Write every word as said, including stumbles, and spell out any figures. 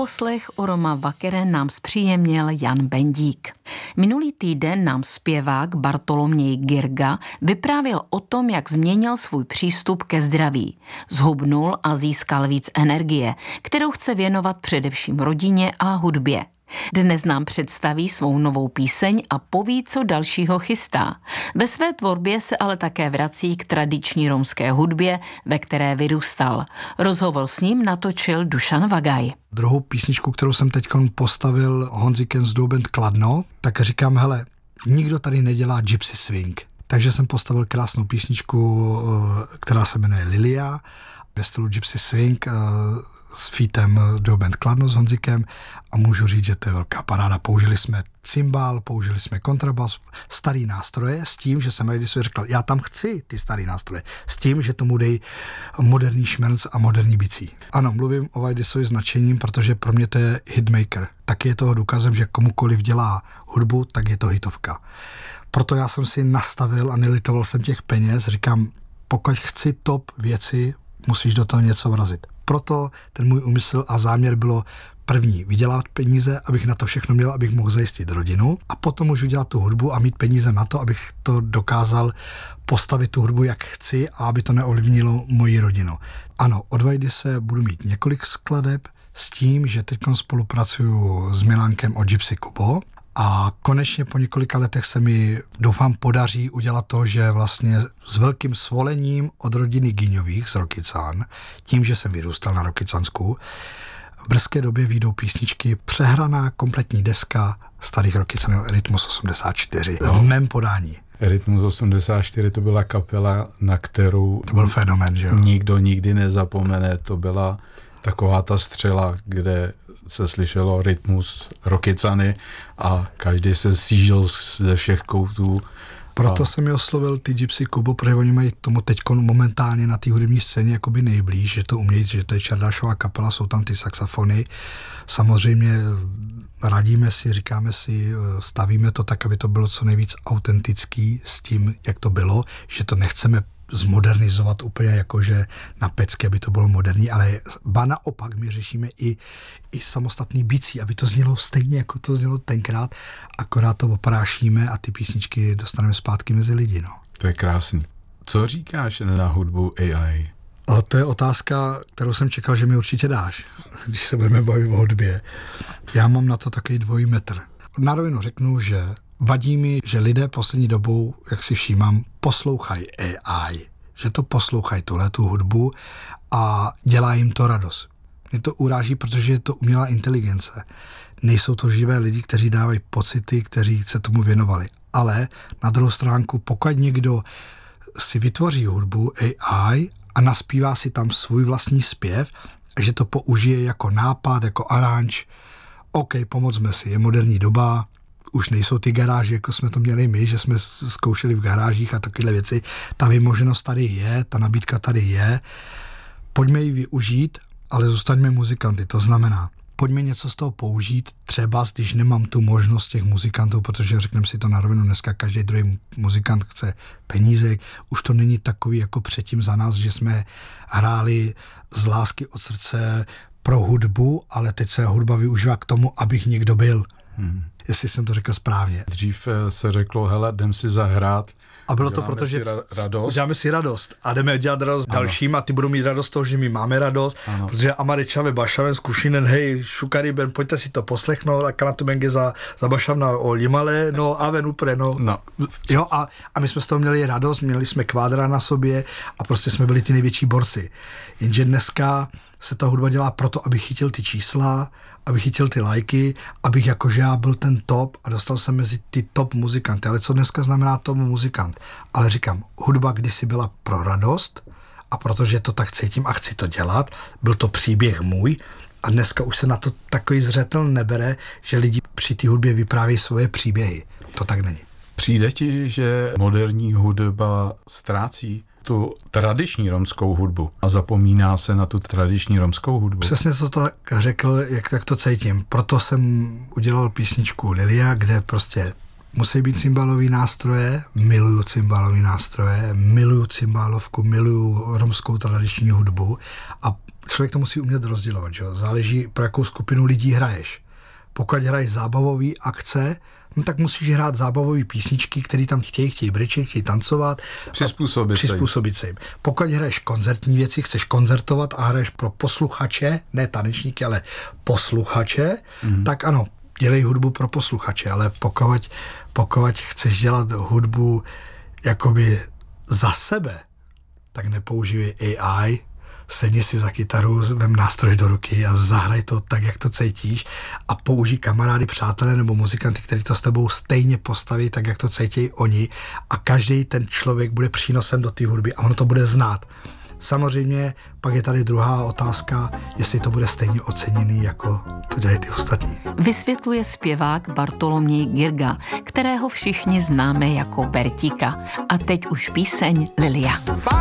Poslech Oroma Vakere nám zpříjemnil Jan Bendík. Minulý týden nám zpěvák Bartoloměj Girga vyprávěl o tom, jak změnil svůj přístup ke zdraví. Zhubnul a získal víc energie, kterou chce věnovat především rodině a hudbě. Dnes nám představí svou novou píseň a poví, co dalšího chystá. Ve své tvorbě se ale také vrací k tradiční romské hudbě, ve které vyrůstal. Rozhovor s ním natočil Dušan Vagaj. Druhou písničku, kterou jsem teď postavil Honzikem z Duo Band Kladno, tak říkám, hele, nikdo tady nedělá gypsy swing. Takže jsem postavil krásnou písničku, která se jmenuje Lilia, ve stylu gypsy swing, s featem Duo Band Kladno s Honzikem a můžu říct, že to je velká paráda. Použili jsme cymbal, použili jsme kontrabas, starý nástroje s tím, že jsem Edisovi řekl, já tam chci ty starý nástroje, s tím, že tomu dej moderní šmrnc a moderní bicí. Ano, mluvím o Edisovi značením, protože pro mě to je hitmaker. Taky je toho důkazem, že komukoliv dělá hudbu, tak je to hitovka. Proto já jsem si nastavil a nelitoval jsem těch peněz, říkám, pokud chci top věci, musíš do toho něco vrazit. Proto ten můj úmysl a záměr bylo první, vydělat peníze, abych na to všechno měl, abych mohl zajistit rodinu a potom můžu dělat tu hudbu a mít peníze na to, abych to dokázal postavit tu hudbu, jak chci a aby to neovlivnilo moji rodinu. Ano, od Vajdise budu mít několik skladeb s tím, že teď spolupracuju s Milánkem od Gypsy Kubo a konečně po několika letech se mi, doufám, podaří udělat to, že vlastně s velkým svolením od rodiny Gyňových z Rokycan, tím, že jsem vyrůstal na Rokycansku, v brzké době vyjdou písničky, přehraná kompletní deska starých Rokycanů Rytmus osmdesát čtyři no. v mém podání. Rytmus osmdesát čtyři to byla kapela, na kterou to byl fenomén, že jo? Nikdo nikdy nezapomene. To byla taková ta střela, kde se slyšelo rytmus Rokycany a každý se sjížděl ze všech koutů. Proto a... jsem mi oslovil ty Gypsy Kubo, protože oni mají tomu teďko momentálně na té hudební scéně jakoby nejblíž, že to umějí, že to je čerdášová kapela, jsou tam ty saxofony. Samozřejmě radíme si, říkáme si, stavíme to tak, aby to bylo co nejvíc autentický s tím, jak to bylo, že to nechceme zmodernizovat úplně jakože na pecky, aby to bylo moderní, ale ba naopak my řešíme i, i samostatný bicí, aby to znělo stejně, jako to znělo tenkrát, akorát to oprášíme a ty písničky dostaneme zpátky mezi lidi. No. To je krásný. Co říkáš na hudbu A I? A to je otázka, kterou jsem čekal, že mi určitě dáš, když se budeme bavit o hudbě. Já mám na to takový dvojí metr. Na rovinu řeknu, že vadí mi, že lidé poslední dobou, jak si všímám, poslouchají A I, že to poslouchají tuhletu hudbu a dělá jim to radost. Mě to uráží, protože je to umělá inteligence. Nejsou to živé lidi, kteří dávají pocity, kteří se tomu věnovali. Ale na druhou stránku, pokud někdo si vytvoří hudbu A I a naspívá si tam svůj vlastní zpěv, že to použije jako nápad, jako aranž, OK, pomocme si, je moderní doba, už nejsou ty garáže, jako jsme to měli my, že jsme zkoušeli v garážích a takové věci. Ta vymoženost tady je, ta nabídka tady je. Pojďme ji využít, ale zůstaňme muzikanty. To znamená, pojďme něco z toho použít, třeba když nemám tu možnost těch muzikantů, protože řekneme si to na rovinu, dneska každý druhý muzikant chce peníze. Už to není takový jako předtím za nás, že jsme hráli z lásky od srdce pro hudbu, ale teď se hudba využívá k tomu, abych někdo byl. Hmm. Jestli jsem to řekl správně. Dřív se řeklo, hele, jdem si zahrát. A bylo to proto, že uděláme si radost a jdeme dělat radost ano. dalším a ty budou mít radost toho, že my máme radost, ano. protože Amarečave, Bašaven, Zkušinen, hej, Šukary, ben, pojďte si to poslechnout a kana to benge za, za Bašavna o Limale, no a ven upre, no. no. Jo, a, a my jsme z toho měli radost, měli jsme kvádra na sobě a prostě jsme byli ty největší borci. Jenže dneska se ta hudba dělá proto, aby chytil ty čísla, aby chytil ty lajky, abych jakože já byl ten top a dostal jsem mezi ty top muzikanty. Ale co dneska znamená top muzikant? Ale říkám, hudba kdysi byla pro radost a protože to tak cítím a chci to dělat, byl to příběh můj a dneska už se na to takový zřetel nebere, že lidi při té hudbě vyprávějí svoje příběhy. To tak není. Přijde ti, že moderní hudba ztrácí tu tradiční romskou hudbu a zapomíná se na tu tradiční romskou hudbu? Přesně to tak řekl, jak tak to cítím. Proto jsem udělal písničku Lilia, kde prostě musí být cymbalový nástroje, miluju cymbalový nástroje, miluju cymbálovku, miluju romskou tradiční hudbu a člověk to musí umět rozdělovat, že jo? Záleží, pro jakou skupinu lidí hraješ. Pokud hraješ zábavový akce, no tak musíš hrát zábavové písničky, které tam chtějí, chtějí brečet, chtějí tancovat. Přizpůsobit, přizpůsobit se jim. Pokud hraješ koncertní věci, chceš koncertovat a hraješ pro posluchače, ne tanečníky, ale posluchače, mm. tak ano, dělej hudbu pro posluchače, ale pokud, pokud chceš dělat hudbu jakoby za sebe, tak nepoužívej A I, sedni si za kytaru, vem nástroj do ruky a zahraj to tak, jak to cítíš a použij kamarády, přátelé nebo muzikanty, kteří to s tebou stejně postaví, tak, jak to cítí oni a každý ten člověk bude přínosem do té hudby a ono to bude znát. Samozřejmě pak je tady druhá otázka, jestli to bude stejně oceněný, jako to dělají ty ostatní. Vysvětluje zpěvák Bartoloměj Girga, kterého všichni známe jako Bertíka. A teď už píseň Lilia.